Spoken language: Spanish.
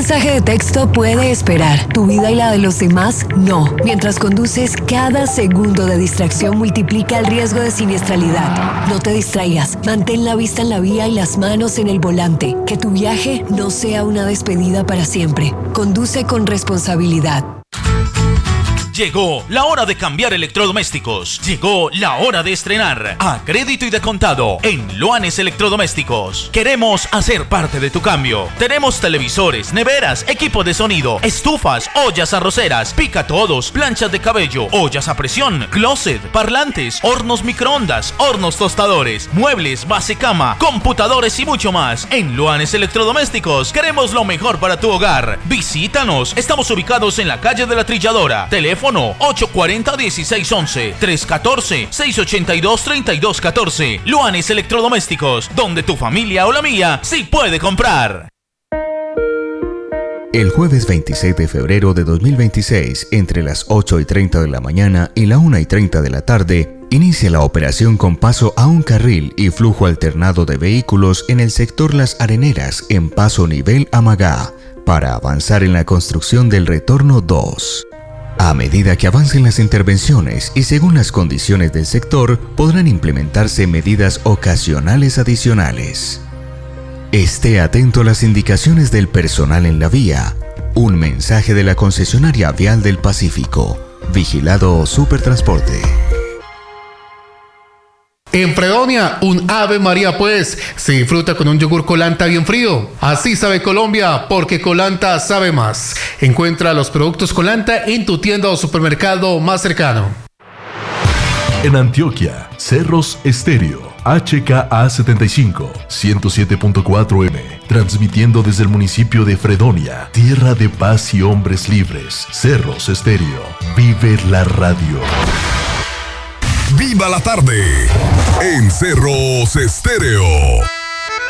mensaje de texto puede esperar. Tu vida y la de los demás, no. Mientras conduces, cada segundo de distracción multiplica el riesgo de siniestralidad. No te distraigas. Mantén la vista en la vía y las manos en el volante. Que tu viaje no sea una despedida para siempre. Conduce con responsabilidad. Llegó la hora de cambiar electrodomésticos. Llegó la hora de estrenar a crédito y de contado en Loanes Electrodomésticos. Queremos hacer parte de tu cambio. Tenemos televisores, neveras, equipo de sonido, estufas, ollas arroceras, picatodos, planchas de cabello, ollas a presión, closet, parlantes, hornos microondas, hornos tostadores, muebles, base cama, computadores y mucho más. En Loanes Electrodomésticos queremos lo mejor para tu hogar. Visítanos. Estamos ubicados en la calle de la Trilladora. Teléfono 840-1611, 314-682-3214. Loanes Electrodomésticos, donde tu familia o la mía sí puede comprar. El jueves 26 de febrero de 2026, entre las 8:30 de la mañana y la 1:30 de la tarde, inicia la operación con paso a un carril y flujo alternado de vehículos en el sector Las Areneras en paso nivel Amagá, para avanzar en la construcción del retorno 2. A medida que avancen las intervenciones y según las condiciones del sector, podrán implementarse medidas ocasionales adicionales. Esté atento a las indicaciones del personal en la vía. Un mensaje de la concesionaria Vial del Pacífico. Vigilado Supertransporte. En Fredonia, un Ave María pues se disfruta con un yogur Colanta bien frío. Así sabe Colombia, porque Colanta sabe más. Encuentra los productos Colanta en tu tienda o supermercado más cercano. En Antioquia, Cerros Estéreo, HKA75, 107.4M, transmitiendo desde el municipio de Fredonia, tierra de paz y hombres libres. Cerros Estéreo, vive la radio. ¡Viva la tarde! En Cerros Estéreo.